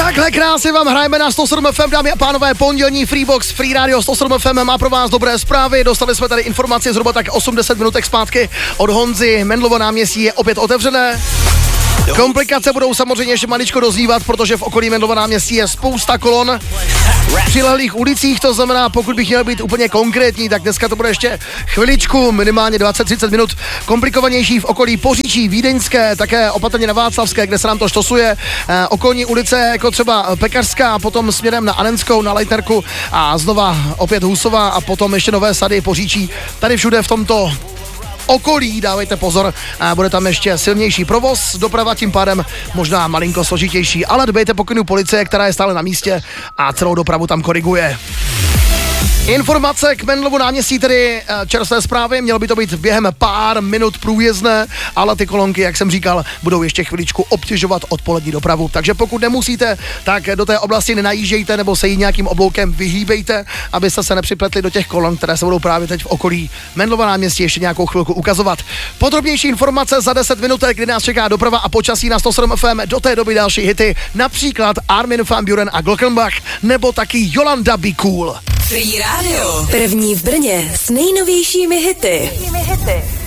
Takhle krásně vám hrajeme na 107 FM, dámy a pánové, pondělní Freebox, Free Radio 107 FM má pro vás dobré zprávy. Dostali jsme tady informaci zhruba tak 80 minutek zpátky od Honzy. Menlovo náměstí je opět otevřené. Komplikace budou samozřejmě ještě maličko doznívat, protože v okolí Menlova náměstí je spousta kolon v přilehlých ulicích, to znamená, pokud bych měl být úplně konkrétní, tak dneska to bude ještě chviličku, minimálně 20-30 minut komplikovanější v okolí Poříčí, Vídeňské, také opatrně na Václavské, kde se nám to štosuje, okolní ulice jako třeba Pekařská, potom směrem na Anenskou, na Leitnerku a znova opět Husová a potom ještě Nové Sady, Poříčí, tady všude v tomto okolí, dávejte pozor, a bude tam ještě silnější provoz, doprava tím pádem možná malinko složitější, ale dbejte pokynů policie, která je stále na místě a celou dopravu tam koriguje. Informace k Menlovu náměstí, tedy čerstvé zprávy, mělo by to být během pár minut průjezdné, ale ty kolonky, jak jsem říkal, budou ještě chviličku obtěžovat odpolední dopravu. Takže pokud nemusíte, tak do té oblasti nenajíždějte nebo se jí nějakým obloukem vyhýbejte, abyste se nepřipletli do těch kolon, které se budou právě teď v okolí Menlova náměstí ještě nějakou chvilku ukazovat. Podrobnější informace za 10 minutek, kdy nás čeká doprava a počasí na 107 FM, do té doby další hity, například Armin van Buuren a Glockenbach, nebo taky Jolanda Be Cool. Free Radio. První v Brně s nejnovějšími hity.